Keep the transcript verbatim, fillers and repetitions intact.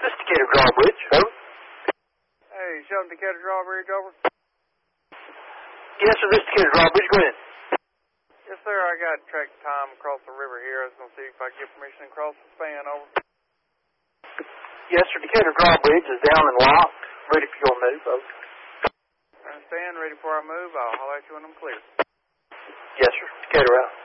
This is Decatur Drawbridge. Over. Hey, Shelton Decatur Drawbridge, over. Yes, sir, this is Decatur Drawbridge. Go ahead. Yes, sir, I got track time across the river here. I was going to see if I could get permission to cross the span, over. Yes, sir, Decatur Drawbridge is down and locked, ready for your move, over. I understand, ready before I move. I'll holler at you when I'm clear. Yes, sir, Decatur out.